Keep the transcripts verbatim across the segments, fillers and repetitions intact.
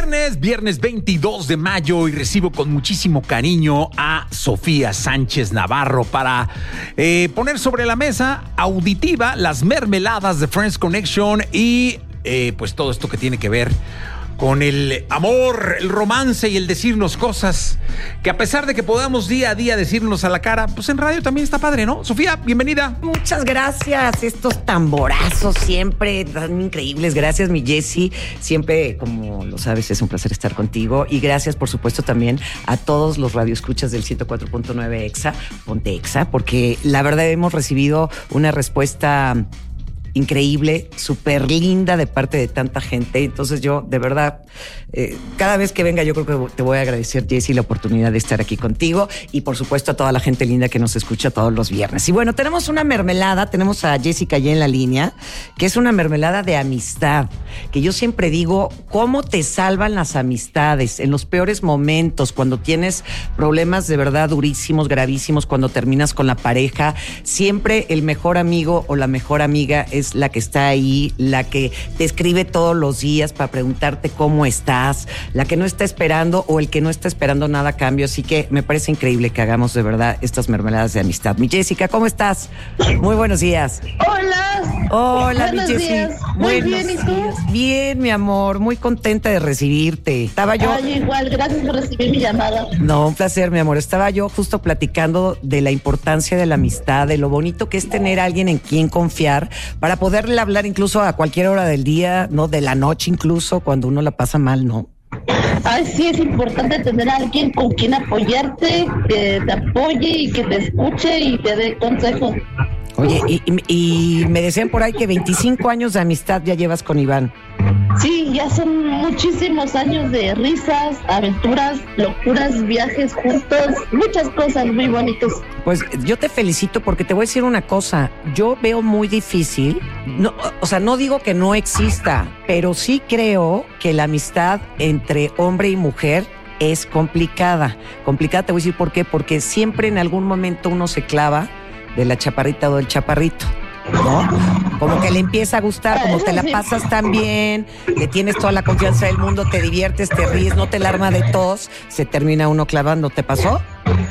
viernes, viernes veintidós de mayo, y recibo con muchísimo cariño a Sofía Sánchez Navarro para eh, poner sobre la mesa auditiva las mermeladas de Friends Connection y eh, pues todo esto que tiene que ver con el amor, el romance y el decirnos cosas que a pesar de que podamos día a día decirnos a la cara, pues en radio también está padre, ¿no? Sofía, bienvenida. Muchas gracias. Estos tamborazos siempre tan increíbles. Gracias, mi Jessy. Siempre, como lo sabes, es un placer estar contigo. Y gracias, por supuesto, también a todos los radioescuchas del ciento cuatro punto nueve Exa, Ponte Exa, porque la verdad hemos recibido una respuesta increíble, súper linda de parte de tanta gente. Entonces yo, de verdad, eh, cada vez que venga yo creo que te voy a agradecer, Jessy, la oportunidad de estar aquí contigo y por supuesto a toda la gente linda que nos escucha todos los viernes. Y bueno, tenemos una mermelada, tenemos a Jessica ya en la línea, que es una mermelada de amistad, que yo siempre digo, ¿cómo te salvan las amistades en los peores momentos, cuando tienes problemas de verdad durísimos, gravísimos, cuando terminas con la pareja? Siempre el mejor amigo o la mejor amiga es la que está ahí, la que te escribe todos los días para preguntarte cómo estás, la que no está esperando o el que no está esperando nada a cambio. Así que me parece increíble que hagamos de verdad estas mermeladas de amistad. Mi Jessica, ¿cómo estás? Muy buenos días. Hola. Hola, buenos mi Jessy. días. Muy buenos bien, ¿y tú? días. Bien, mi amor, muy contenta de recibirte. Estaba yo... Ay, igual, gracias por recibir mi llamada. No, un placer, mi amor. Estaba yo justo platicando de la importancia de la amistad, de lo bonito que es tener a alguien en quien confiar para poderle hablar incluso a cualquier hora del día, ¿no? De la noche incluso, cuando uno la pasa mal, ¿no? Ay, sí, es importante tener a alguien con quien apoyarte, que te apoye y que te escuche y te dé consejos. Oye, y, y, y me decían por ahí que veinticinco años de amistad ya llevas con Iván. Sí, ya son muchísimos años de risas, aventuras, locuras, viajes juntos, muchas cosas muy bonitas. Pues yo te felicito porque te voy a decir una cosa, yo veo muy difícil, no, o sea, no digo que no exista, pero sí creo que la amistad entre hombre y mujer es complicada. Complicada, te voy a decir por qué, porque siempre en algún momento uno se clava de la chaparrita o del chaparrito, ¿no? Como que le empieza a gustar, como te la pasas tan bien, le tienes toda la confianza del mundo, te diviertes, te ríes, no te la arma de tos, se termina uno clavando. ¿Te pasó?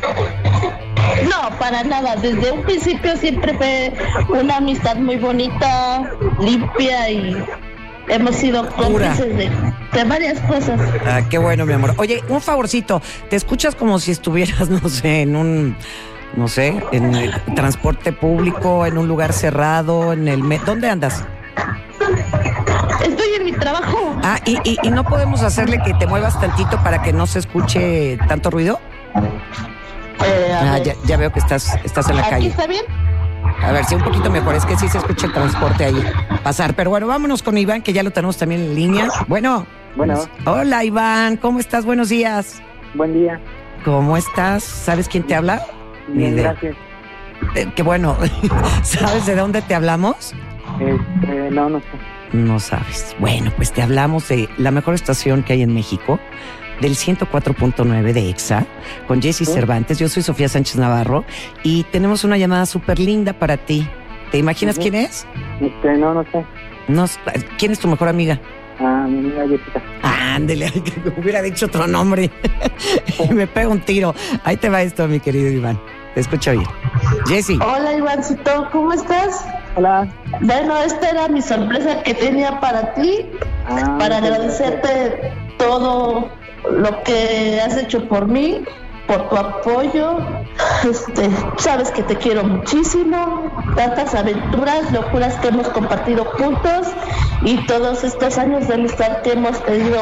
No, para nada. Desde un principio siempre fue una amistad muy bonita, limpia y hemos sido cómplices de, de varias cosas. Ah, qué bueno, mi amor. Oye, un favorcito, te escuchas como si estuvieras, no sé, en un... no sé, en el transporte público, en un lugar cerrado, en el... Me- ¿Dónde andas? Estoy en mi trabajo. Ah, ¿y, y, y no podemos hacerle que te muevas tantito para que no se escuche tanto ruido? Eh, a Ah, ver. ya, ya veo que estás, estás en la ¿Aquí calle. está bien? A ver, sí, un poquito mejor, es que sí se escucha el transporte ahí pasar. Pero bueno, vámonos con Iván, que ya lo tenemos también en línea. Bueno. Bueno. Hola, Iván, ¿cómo estás? Buenos días. Buen día. ¿Cómo estás? ¿Sabes quién te habla? Bien, Ni idea. gracias. Eh, qué bueno. ¿Sabes de dónde te hablamos? Este, no, no sé. No sabes. Bueno, pues te hablamos de la mejor estación que hay en México, del ciento cuatro punto nueve de Exa, con Jessy ¿Sí? Cervantes. Yo soy Sofía Sánchez Navarro y tenemos una llamada súper linda para ti. ¿Te imaginas ¿Sí? quién es? Este, no, no sé. No, ¿quién es tu mejor amiga? Ah, mi amiga Jessica. Ándele, que me hubiera dicho otro nombre. Y me pega un tiro. Ahí te va esto, mi querido Iván. Te escucho bien. Jessy. Hola, Ivancito, ¿cómo estás? Hola. Bueno, esta era mi sorpresa que tenía para ti, Ah, para muchas agradecerte todo lo que has hecho por mí, por tu apoyo. Este, sabes que te quiero muchísimo, tantas aventuras, locuras que hemos compartido juntos y todos estos años de amistad que hemos tenido.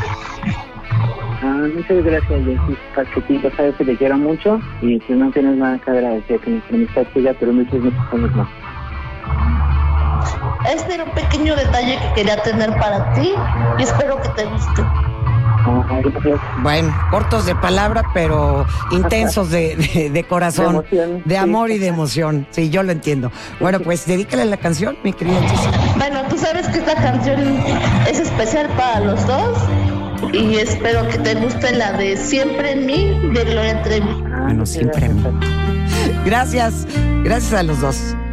Ah, muchas gracias, Jessica. Que tú sabes que te quiero mucho y que no tienes nada que agradecer, que nuestra amistad siga, pero muchos, muchos años más. Este era un pequeño detalle que quería tener para ti y espero que te guste. Ah, gracias. Bueno, cortos de palabra, pero intensos de, de, de corazón, De emoción, de sí. amor y de emoción. Sí, yo lo entiendo. Bueno, pues dedícale la canción, mi querida Jessica. Bueno, tú sabes que esta canción es especial para los dos y espero que te guste la de Siempre en mí de Gloria Trevi. Ah, Bueno, muchas siempre. gracias. Gracias, gracias a los dos.